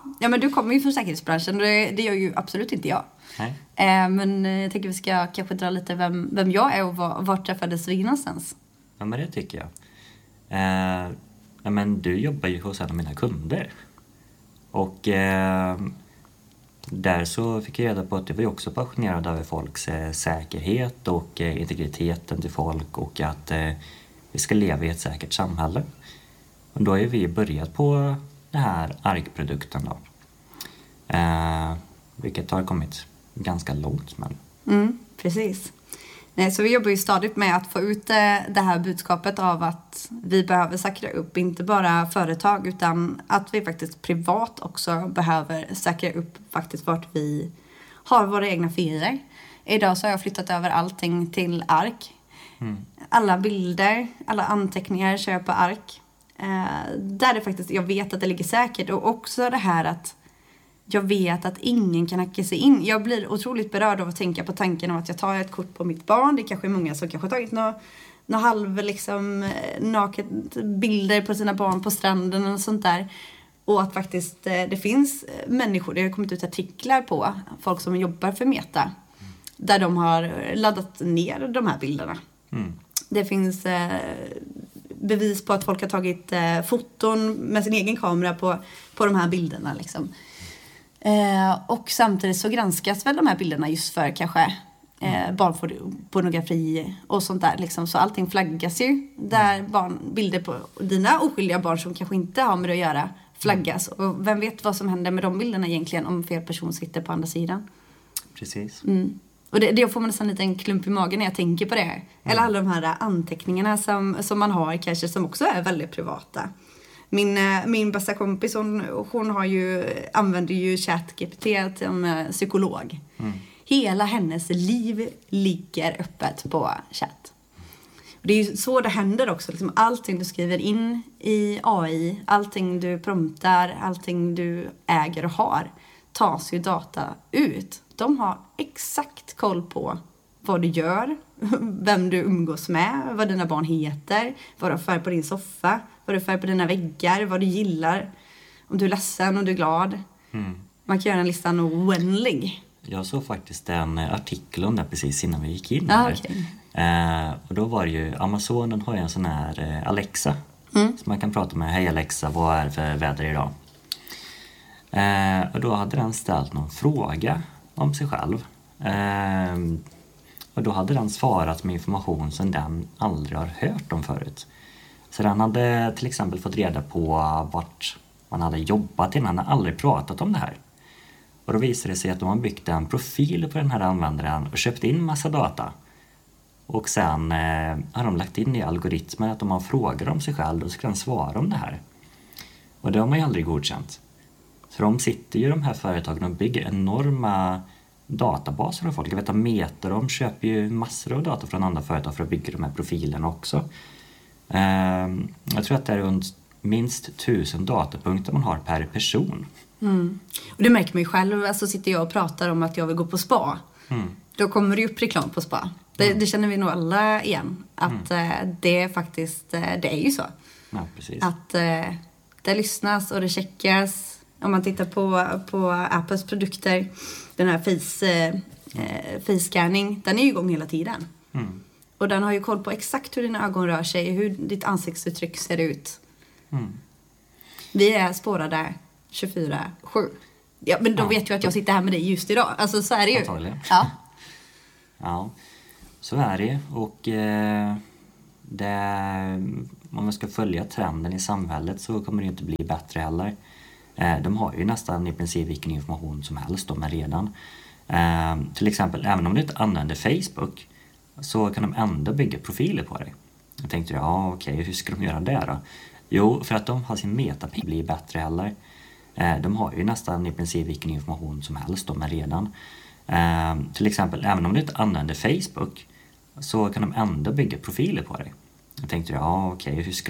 Ja, men du kommer ju från säkerhetsbranschen. Det gör ju absolut inte jag. Nej. Men jag tänker vi ska kanske dra lite vem jag är och vart träffades vi någonstans. Ja, men det tycker jag. Ja, men du jobbar ju hos en av mina kunder. Och där så fick jag reda på att du var ju också passionerad över folks säkerhet och integriteten till folk och att vi ska leva i ett säkert samhälle. Och då har ju vi börjat på den här ARK-produkten då. Vilket har kommit ganska långt. Men... Precis. Nej, så vi jobbar ju stadigt med att få ut det här budskapet av att vi behöver säkra upp inte bara företag utan att vi faktiskt privat också behöver säkra upp faktiskt vart vi har våra egna filer. Idag så har jag flyttat över allting till ARK. Alla bilder, alla anteckningar kör jag på ARK. Där det faktiskt, jag vet att det ligger säkert och också det här att jag vet att ingen kan hacka sig in. Jag blir otroligt berörd av att tänka på tanken om att jag tar ett kort på mitt barn. Det kanske är många som kanske har tagit några halv liksom naket bilder på sina barn på stranden och sånt där. Och att faktiskt det finns människor, det har kommit ut artiklar på folk som jobbar för Meta. Där de har laddat ner de här bilderna. Det finns bevis på att folk har tagit foton med sin egen kamera på de här bilderna liksom. Och samtidigt så granskas väl de här bilderna just för kanske barnpornografi och sånt där liksom. Så allting flaggas ju där bilder på dina oskyldiga barn som kanske inte har med det att göra flaggas. Och vem vet vad som händer med de bilderna egentligen om fel person sitter på andra sidan. Precis. Och det får man nästan en liten klump i magen när jag tänker på det här. Eller alla de här anteckningarna som man har kanske som också är väldigt privata. Min bästa kompis hon använder ju ChatGPT som psykolog. Hela hennes liv ligger öppet på chat. Och det är ju så det händer också. Liksom allting du skriver in i AI, allting du promptar, allting du äger och har tas ju data ut. De har exakt koll på vad du gör, vem du umgås med, vad dina barn heter, vad du har färg på din soffa, vad du har färg på dina väggar, vad du gillar, om du är ledsen och du är glad. Man kan göra en lista oändlig. Jag såg faktiskt en artikel om det precis innan vi gick in här. Okay. Och då var det ju, Amazonen har ju en sån här Alexa. Så man kan prata med, hej Alexa, vad är det för väder idag? Och då hade den ställt någon fråga om sig själv. Och då hade den svarat med information som den aldrig har hört om förut. Så den hade till exempel fått reda på vart man hade jobbat innan. Den hade aldrig pratat om det här. Och då visade det sig att de har byggt en profil på den här användaren och köpt in massa data. Och sen har de lagt in i algoritmer att om man frågar om sig själv då ska den svara om det här. Och det har man ju aldrig godkänt. Så de sitter ju de här företagen och bygger enorma databaser av folk. Jag vet att Meta, de köper ju massor av data från andra företag för att bygga de här profilerna också. Jag tror att det är runt minst 1000 datapunkter man har per person. Och det märker man ju själv. Alltså sitter jag och pratar om att jag vill gå på spa. Då kommer det upp reklam på spa. Det känner vi nog alla igen. Att det är faktiskt, det är ju så. Ja, precis. Att det lyssnas och det checkas. Om man tittar på Apples produkter, den här face-scanning, den är ju igång hela tiden. Och den har ju koll på exakt hur dina ögon rör sig, hur ditt ansiktsuttryck ser ut. Vi är spårade 24/7. Ja, men då vet ju att jag sitter här med dig just idag. Alltså så är det ju. Antagligen. Ja, så är det. Och om man ska följa trenden i samhället så kommer det inte bli bättre heller. De har ju nästan i princip vilken information som helst de är redan. Till exempel, även om du inte använder Facebook så kan de ändå bygga profiler på dig. Jag tänkte, hur ska de göra det då? Jo, för att de har sin metapil blir bättre heller. De har ju nästan i princip vilken information som helst de är redan. Till exempel, även om du inte använder Facebook så kan de ändå bygga profiler på dig. Jag tänkte, hur ska